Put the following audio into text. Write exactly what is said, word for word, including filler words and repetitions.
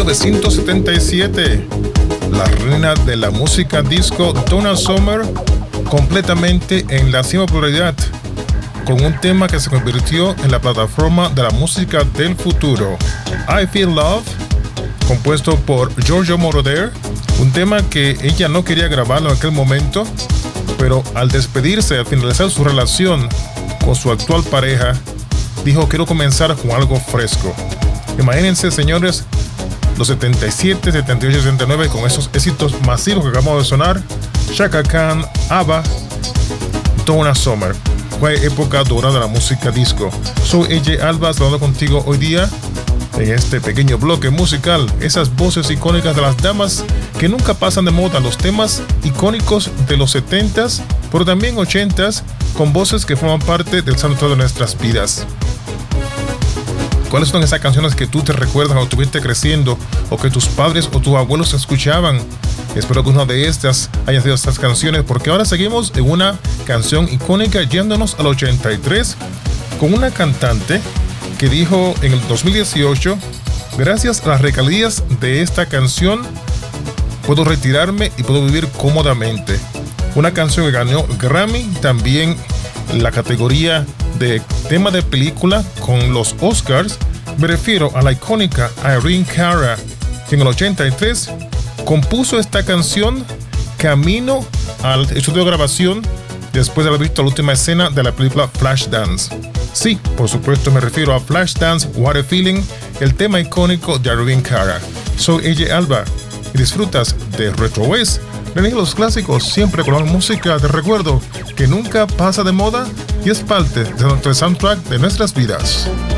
novecientos setenta y siete, la reina de la música disco Donna Summer completamente en la cima popularidad con un tema que se convirtió en la plataforma de la música del futuro, I Feel Love, compuesto por Giorgio Moroder, un tema que ella no quería grabarlo en aquel momento, pero al despedirse, al finalizar su relación con su actual pareja, dijo: quiero comenzar con algo fresco. Imagínense, señores, los setenta y siete, setenta y ocho, setenta y nueve con esos éxitos masivos que acabamos de sonar: Chaka Khan, ABBA, Donna Summer. Fue época dorada de la música disco. Soy A J Alba, hablando contigo hoy día en este pequeño bloque musical. Esas voces icónicas de las damas que nunca pasan de moda, los temas icónicos de los setentas, pero también ochentas, con voces que forman parte del soundtrack de nuestras vidas. ¿Cuáles son esas canciones que tú te recuerdas cuando estuviste creciendo o que tus padres o tus abuelos escuchaban? Espero que una de estas haya sido estas canciones, porque ahora seguimos en una canción icónica yéndonos al ochenta y tres con una cantante que dijo en el dos mil dieciocho: gracias a las regalías de esta canción puedo retirarme y puedo vivir cómodamente. Una canción que ganó Grammy, también la categoría de tema de película con los Oscars. Me refiero a la icónica Irene Cara, que en el ochenta y tres compuso esta canción camino al estudio de grabación después de haber visto la última escena de la película Flashdance. Sí, por supuesto me refiero a Flashdance, What a Feeling, el tema icónico de Irene Cara. Soy A J Alba y disfrutas de Retro West. Venid los clásicos siempre con la música de recuerdo que nunca pasa de moda y es parte de nuestro soundtrack de nuestras vidas.